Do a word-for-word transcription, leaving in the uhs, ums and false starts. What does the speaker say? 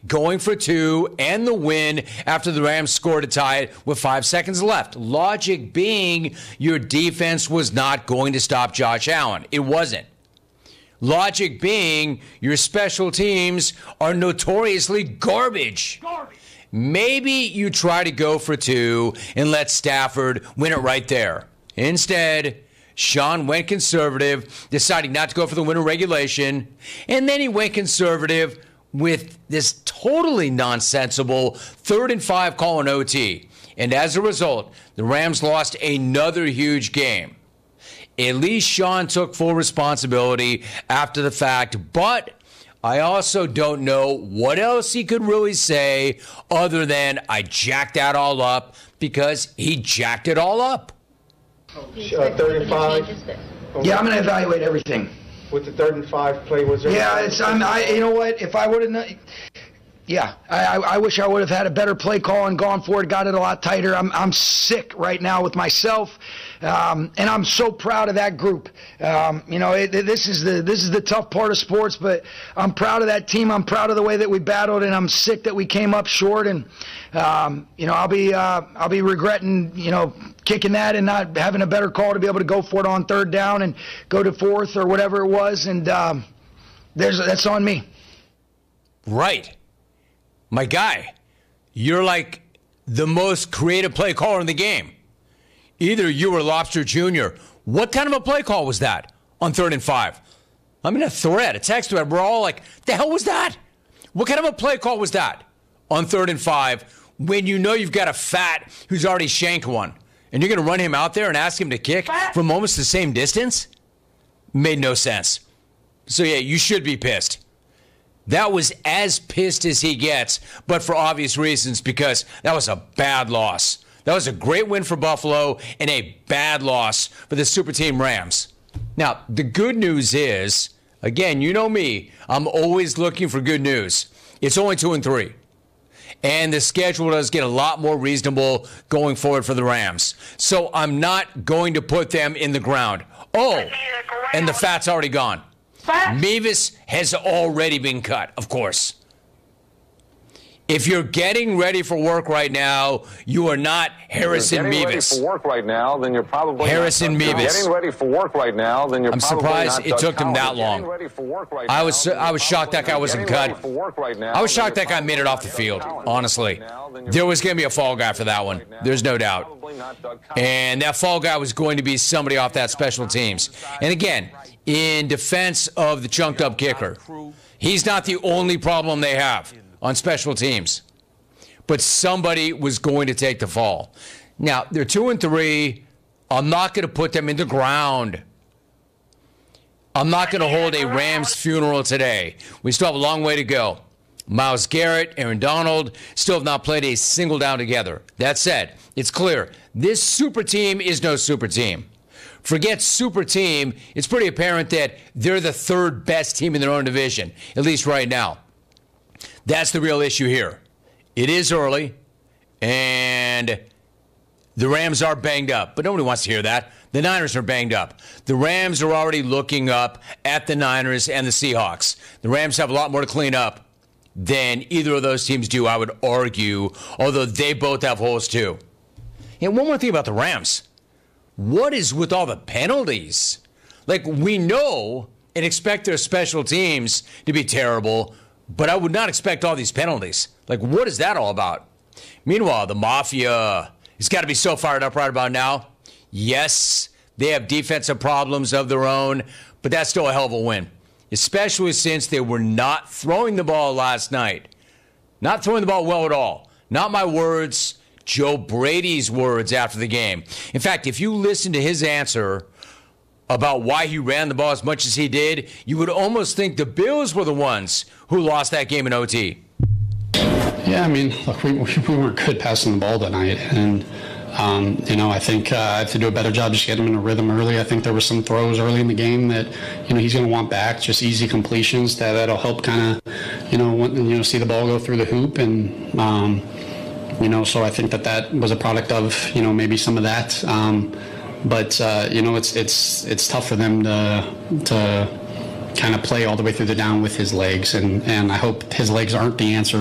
going for two and the win after the Rams scored to tie it with five seconds left. Logic being your defense was not going to stop Josh Allen. It wasn't. Logic being your special teams are notoriously garbage. Garbage. Maybe you try to go for two and let Stafford win it right there. Instead, Sean went conservative, deciding not to go for the winter regulation, and then he went conservative with this totally nonsensible third and five call in O T. And as a result, the Rams lost another huge game. At least Sean took full responsibility after the fact, but I also don't know what else he could really say other than I jacked that all up, because he jacked it all up. Uh, third and five. Yeah, I'm going to evaluate everything. With the third and five play, was there? Yeah, it's. I'm. I. You know what? If I would have. Yeah, I, I, I wish I would have had a better play call and gone for it, got it a lot tighter. I'm. I'm sick right now with myself, um, and I'm so proud of that group. Um, you know, it, this is the this is the tough part of sports, but I'm proud of that team. I'm proud of the way that we battled, and I'm sick that we came up short. And um, you know, I'll be uh, I'll be regretting you know. kicking that and not having a better call to be able to go for it on third down and go to fourth or whatever it was. And um, there's that's on me. Right. My guy, you're like the most creative play caller in the game. Either you or Lobster Junior What kind of a play call was that on third and five? I'm in a thread, a text thread. We're all like, the hell was that? What kind of a play call was that on third and five when you know you've got a fat who's already shanked one? And you're going to run him out there and ask him to kick from almost the same distance? Made no sense. So, yeah, you should be pissed. That was as pissed as he gets, but for obvious reasons, because that was a bad loss. That was a great win for Buffalo and a bad loss for the Super Team Rams. Now, the good news is, again, you know me, I'm always looking for good news. It's only two and three. And the schedule does get a lot more reasonable going forward for the Rams. So I'm not going to put them in the ground. Oh, and the fat's already gone. Mevis has already been cut, of course. If you're getting ready for work right now, you are not Harrison Mevis. If you're getting ready Mevis. for work right now, then you're probably Harrison not, Mevis. If you're getting ready for work right now, then you're I'm probably surprised not it took him that long. Right I was now, I was shocked that guy wasn't cut. Right now, I was shocked that guy made it off the field, honestly. There was going to be a fall guy for that one. There's no doubt. And that fall guy was going to be somebody off that special teams. And again, in defense of the chunked up kicker, he's not the only problem they have on special teams. But somebody was going to take the fall. Now, they're two and three. I'm not going to put them in the ground. I'm not going to hold a Rams funeral today. We still have a long way to go. Myles Garrett, Aaron Donald still have not played a single down together. That said, it's clear this super team is no super team. Forget super team. It's pretty apparent that they're the third best team in their own division, at least right now. That's the real issue here. It is early, and the Rams are banged up, but nobody wants to hear that. The Niners are banged up. The Rams are already looking up at the Niners and the Seahawks. The Rams have a lot more to clean up than either of those teams do, I would argue, although they both have holes too. And one more thing about the Rams. What is with all the penalties? Like, we know and expect their special teams to be terrible, but I would not expect all these penalties. Like, what is that all about? Meanwhile, the Mafia has got to be so fired up right about now. Yes, they have defensive problems of their own, but that's still a hell of a win, especially since they were not throwing the ball last night. Not throwing the ball well at all. Not my words, Joe Brady's words after the game. In fact, if you listen to his answer about why he ran the ball as much as he did, you would almost think the Bills were the ones who lost that game in O T. Yeah, I mean, look, we, we weren't good passing the ball tonight. And, um, you know, I think uh, I have to do a better job just getting him in a rhythm early. I think there were some throws early in the game that, you know, he's going to want back, just easy completions that, that'll help kind of, you know, when, you know, see the ball go through the hoop. And, um, you know, so I think that that was a product of, you know, maybe some of that. Um, but, uh, you know, it's it's it's tough for them to to kind of play all the way through the down with his legs. And, and I hope his legs aren't the answer